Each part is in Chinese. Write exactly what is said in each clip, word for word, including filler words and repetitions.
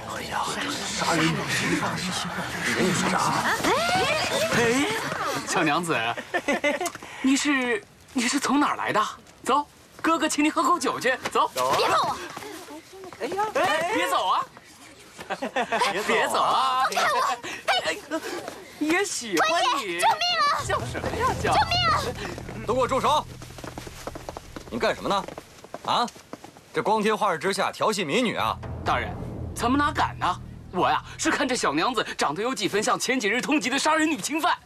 哎呀，杀人女尸啊！人傻！ 哎，小娘子，你是你是从哪儿来的？走，哥哥请你喝口酒去。走， 走啊！ 别碰我！ 哎呀，哎，别走啊！别走啊！ 放开我！ 哎，也喜欢你。 救命啊！ 叫什么呀？叫！ 救命啊！ 都给我住手！你干什么呢？啊？这光天化日之下调戏民女啊！ 大人，咱们哪敢呢？我呀是看这小娘子长得有几分像前几日通缉的杀人女侵犯。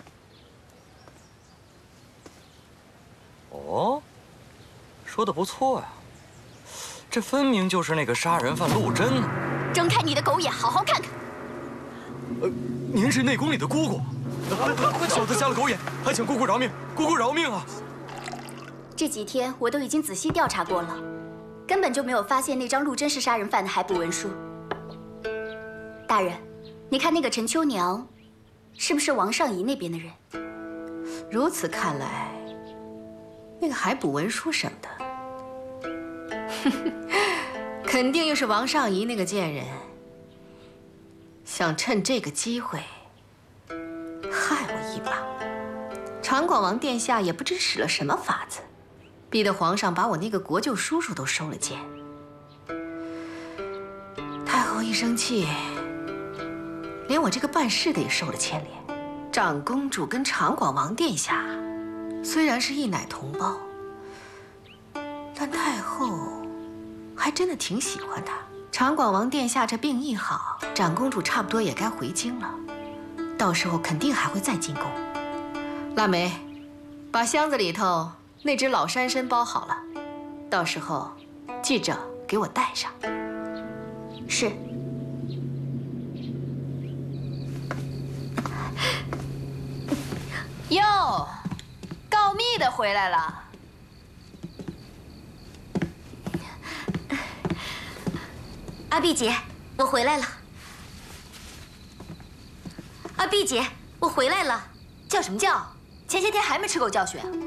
哦，说的不错呀，这分明就是那个杀人犯陆贞呢。 睁开你的狗眼，好好看看。 呃，您是内宫里的姑姑，小子瞎了狗眼，还请姑姑饶命！姑姑饶命啊！ 这几天我都已经仔细调查过了，根本就没有发现那张陆贞是杀人犯的海捕文书。大人，你看那个陈秋娘，是不是王尚仪那边的人？ 如此看来，那个海捕文书什么的，肯定又是王尚仪那个贱人，想趁这个机会害我一把。长广王殿下也不知使了什么法子，逼得皇上把我那个国舅叔叔都收了监。太后一生气，连我这个办事的也受了牵连。长公主跟长广王殿下虽然是一奶同胞，但太后还真的挺喜欢他。长广王殿下这病一好，长公主差不多也该回京了，到时候肯定还会再进宫。腊梅，把箱子里头那只老山参包好了，到时候记着给我带上。 是。 哟，告密的回来了。 阿碧姐，我回来了。阿碧姐，我回来了。 叫什么叫？前些天还没吃够教训啊？